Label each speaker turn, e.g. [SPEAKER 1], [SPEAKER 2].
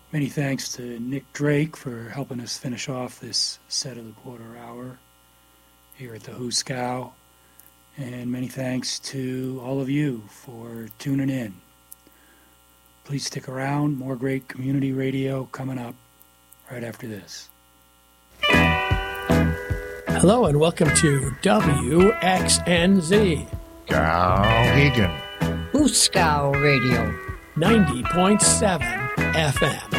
[SPEAKER 1] Many thanks to Nick Drake for helping us finish off this set of the quarter hour here at the Hooskow. And many thanks to all of you for tuning in. Please stick around. More great community radio coming up right after this.
[SPEAKER 2] Hello and welcome to WXNZ.
[SPEAKER 3] Skowhegan.
[SPEAKER 4] Hooskow Radio.
[SPEAKER 2] 90.7 FM.